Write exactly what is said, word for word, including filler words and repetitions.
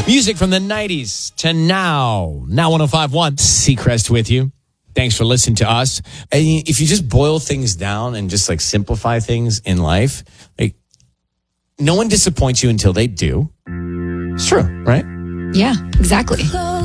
Music from the nineties to now. Now one oh five point one. Seacrest with you. Thanks for listening to us. And if you just boil things down and just like simplify things in life, like no one disappoints you until they do. It's true, right? Yeah, exactly.